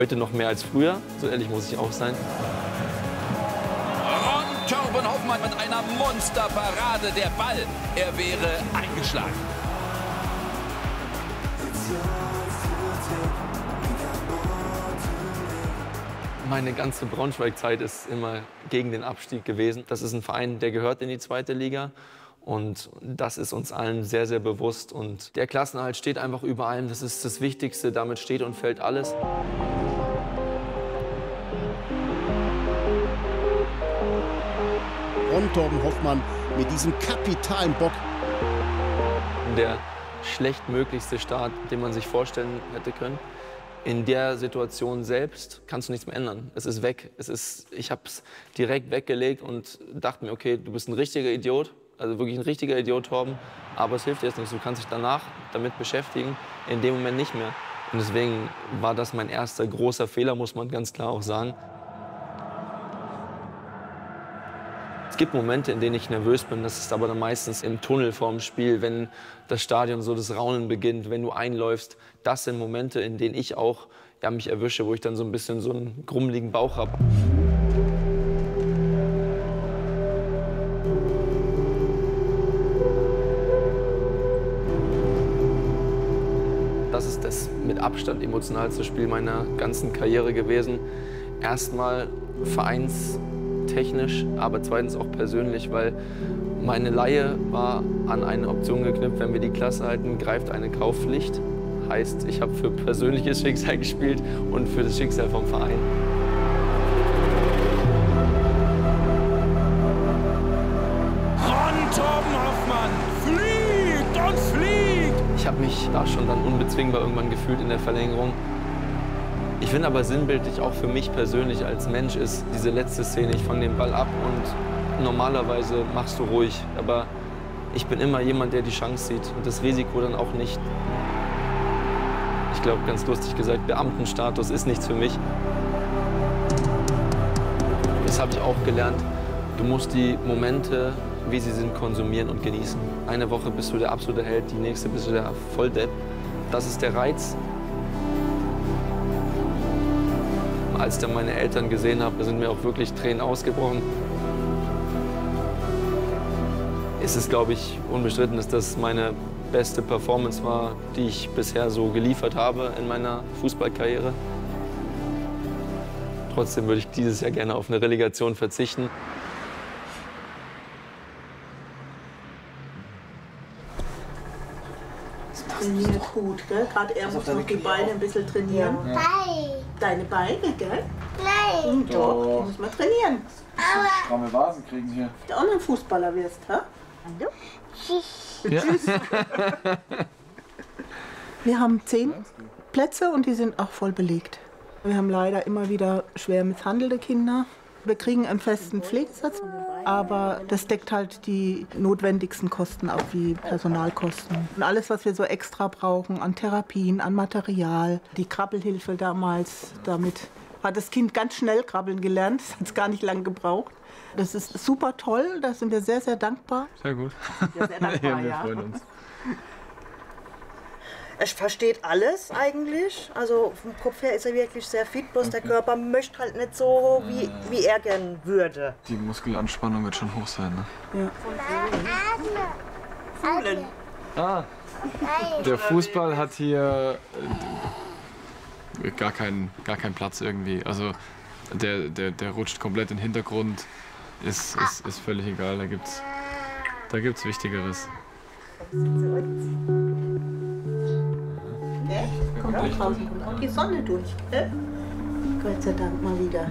Heute noch mehr als früher, so ehrlich muss ich auch sein. Und Torben Hoffmann mit einer Monsterparade. Der Ball, er wäre eingeschlagen. Meine ganze Braunschweig-Zeit ist immer gegen den Abstieg gewesen. Das ist ein Verein, der gehört in die 2. Liga. Und das ist uns allen sehr, sehr bewusst. Und der Klassenerhalt steht einfach über allem. Das ist das Wichtigste. Damit steht und fällt alles. Und Torben Hoffmann mit diesem kapitalen Bock. Der schlechtmöglichste Start, den man sich vorstellen hätte können. In der Situation selbst kannst du nichts mehr ändern. Es ist weg. Ich habe es direkt weggelegt und dachte mir, okay, du bist ein richtiger Idiot, also wirklich ein richtiger Idiot, Torben, aber es hilft dir jetzt nichts. Du kannst dich danach damit beschäftigen, in dem Moment nicht mehr. Und deswegen war das mein erster großer Fehler, muss man ganz klar auch sagen. Es gibt Momente, in denen ich nervös bin. Das ist aber dann meistens im Tunnel vorm Spiel, wenn das Stadion so das Raunen beginnt, wenn du einläufst. Das sind Momente, in denen ich auch mich erwische, wo ich dann so ein bisschen so einen grummeligen Bauch habe. Das ist das mit Abstand emotionalste Spiel meiner ganzen Karriere gewesen. Erstmal vereinstechnisch, aber zweitens auch persönlich, weil meine Leihe war an eine Option geknüpft, wenn wir die Klasse halten, greift eine Kaufpflicht. Heißt, ich habe für persönliches Schicksal gespielt und für das Schicksal vom Verein. Und Torben Hoffmann fliegt und fliegt. Ich habe mich da schon dann unbezwingbar irgendwann gefühlt in der Verlängerung. Ich finde aber sinnbildlich auch für mich persönlich als Mensch ist diese letzte Szene. Ich fange den Ball ab und normalerweise machst du ruhig. Aber ich bin immer jemand, der die Chance sieht und das Risiko dann auch nicht. Ich glaube, ganz lustig gesagt, Beamtenstatus ist nichts für mich. Das habe ich auch gelernt. Du musst die Momente, wie sie sind, konsumieren und genießen. Eine Woche bist du der absolute Held, die nächste bist du der Volldepp. Das ist der Reiz. Als ich dann meine Eltern gesehen habe, sind mir auch wirklich Tränen ausgebrochen. Es ist, glaube ich, unbestritten, dass das meine beste Performance war, die ich bisher so geliefert habe in meiner Fußballkarriere. Trotzdem würde ich dieses Jahr gerne auf eine Relegation verzichten. Trainiert gut, gell? Gerade er muss noch die Beine ein bisschen trainieren. Ja. Deine Beine, gell? Nein. Doch, die muss man trainieren. Stramme Vasen kriegen hier. Dass du auch noch ein Fußballer wirst, hä? Hallo? Ja. Tschüss. Wir haben 10 Plätze und die sind auch voll belegt. Wir haben leider immer wieder schwer misshandelte Kinder. Wir kriegen einen festen Pflegesatz, aber das deckt halt die notwendigsten Kosten ab, wie Personalkosten. Und alles, was wir so extra brauchen an Therapien, an Material, die Krabbelhilfe damals, damit hat das Kind ganz schnell krabbeln gelernt, das hat es gar nicht lange gebraucht. Das ist super toll, da sind wir sehr, sehr dankbar. Sehr gut. Ja, sehr dankbar, Wir freuen uns. Er versteht alles eigentlich. Also vom Kopf her ist er wirklich sehr fit, bloß der Körper möchte halt nicht so, wie er gern würde. Die Muskelanspannung wird schon hoch sein, ne? Fühlen. Ah, der Fußball hat hier gar keinen Platz irgendwie. Also der rutscht komplett in den Hintergrund. Ist völlig egal, da gibt's Wichtigeres. Kommt auch draußen kommt auch die Sonne durch. Gott sei Dank mal wieder.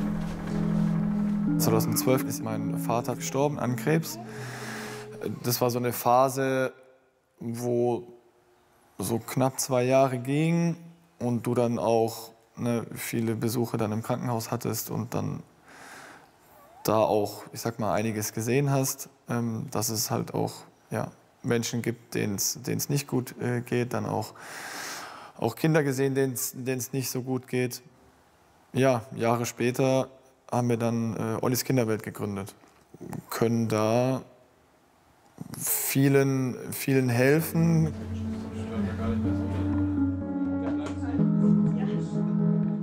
2012 ist mein Vater gestorben an Krebs. Das war so eine Phase, wo so knapp 2 Jahre ging und du dann auch viele Besuche dann im Krankenhaus hattest und dann da auch, ich sag mal, einiges gesehen hast, dass es halt auch Menschen gibt, denen es nicht gut geht, dann auch Kinder gesehen, denen es nicht so gut geht. Ja, Jahre später haben wir dann Ollis Kinderwelt gegründet. Können da vielen helfen.